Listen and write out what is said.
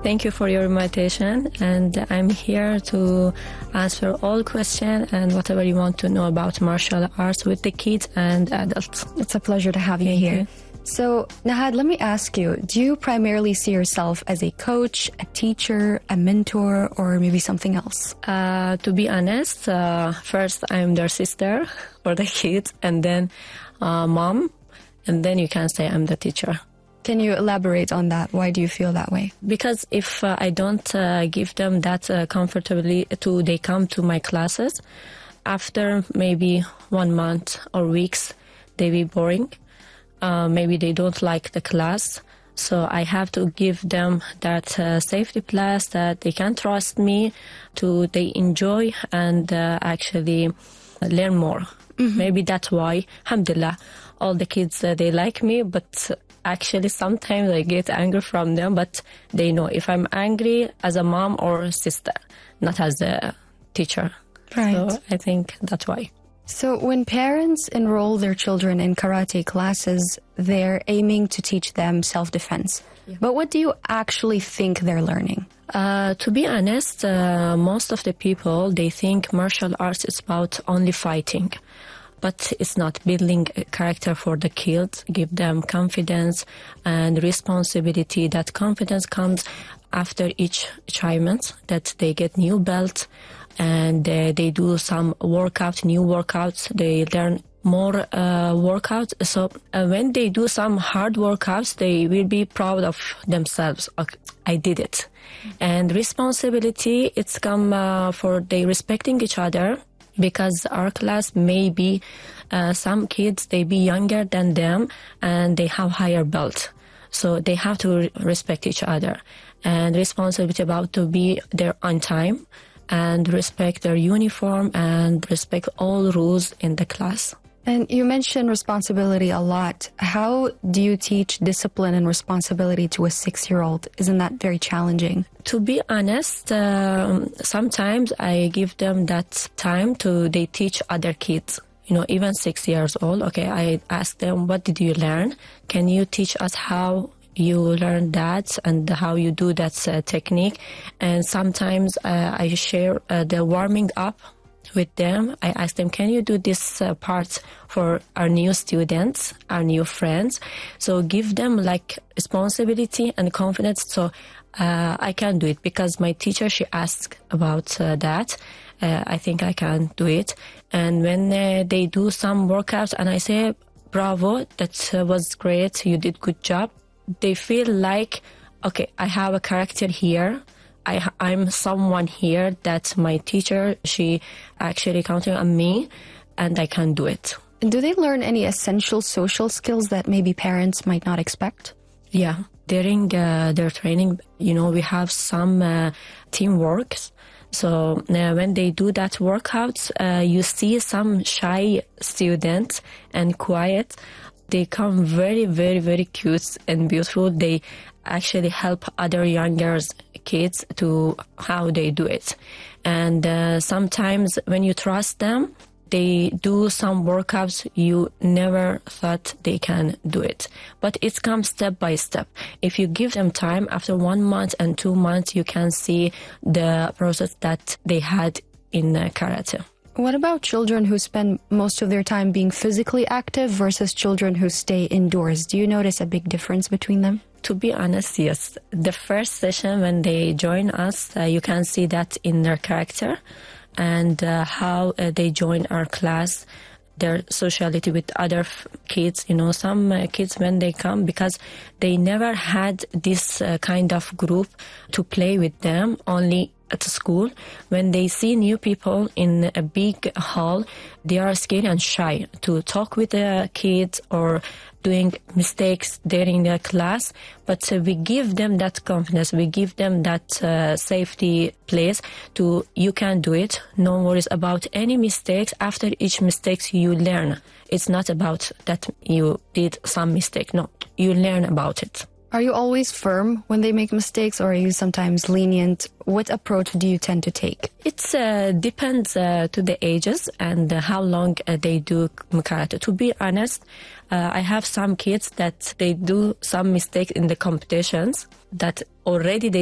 Thank you for your invitation, and I'm here to answer all questions and whatever you want to know about martial arts with the kids and adults. It's a pleasure to have you here. So, Nahad, let me ask you, do you primarily see yourself as a coach, a teacher, a mentor, or maybe something else? To be honest, first I'm their sister for the kids, and then mom, and then you can say I'm the teacher. Can you elaborate on that? Why do you feel that way? Because if I don't give them that comfortably they come to my classes, after maybe 1 month or weeks, they be boring. Maybe they don't like the class. So I have to give them that safety place that they can trust me, they enjoy and actually learn more. Mm-hmm. Maybe that's why, alhamdulillah, all the kids, they like me, but actually sometimes I get angry from them, but they know if I'm angry as a mom or sister, not as a teacher. Right. So I think that's why. So when parents enroll their children in karate classes, they're aiming to teach them self-defense. Yeah. But what do you actually think they're learning? To be honest, most of the people, they think martial arts is about only fighting. But it's not. Building a character for the kids, give them confidence and responsibility. That confidence comes after each achievement, that they get new belt and they do some new workouts. They learn more workouts. So when they do some hard workouts, they will be proud of themselves. Okay, I did it. And responsibility, it's come for they respecting each other. Because our class may be some kids, they be younger than them and they have higher belt. So they have to respect each other. And responsibility about to be there on time and respect their uniform and respect all rules in the class. And you mentioned responsibility a lot. How do you teach discipline and responsibility to a 6-year-old? Isn't that very challenging? To be honest, sometimes I give them that time they teach other kids. Even 6 years old. Okay, I ask them, what did you learn? Can you teach us how you learn that and how you do that technique? And sometimes I share the warming up with them. I ask them, can you do this part for our new students, our new friends? So give them like responsibility and confidence. So I can do it because my teacher, she asked about that. I think I can do it. And when they do some workouts and I say, bravo, that was great, you did good job. They feel like, okay, I have a character here. I'm someone here that my teacher, she actually counting on me and I can do it. And do they learn any essential social skills that maybe parents might not expect? Yeah. During their training, we have some teamwork. So when they do that workouts, you see some shy students and quiet. They come very, very, very cute and beautiful. They actually help other younger kids to how they do it. And sometimes when you trust them, they do some workouts you never thought they can do it. But it comes step by step. If you give them time, after 1 month and 2 months, you can see the process that they had in karate. What about children who spend most of their time being physically active versus children who stay indoors? Do you notice a big difference between them? To be honest, yes. The first session when they join us, you can see that in their character and how they join our class, their sociality with other kids. Some kids when they come, because they never had this kind of group to play with them, only at school. When they see new people in a big hall, they are scared and shy to talk with the kids or doing mistakes during the class. But we give them that confidence. We give them that safety place you can do it. No worries about any mistakes. After each mistake, you learn. It's not about that you did some mistake. No, you learn about it. Are you always firm when they make mistakes, or are you sometimes lenient? What approach do you tend to take? It depends to the ages and how long they do karate. To be honest, I have some kids that they do some mistakes in the competitions that already they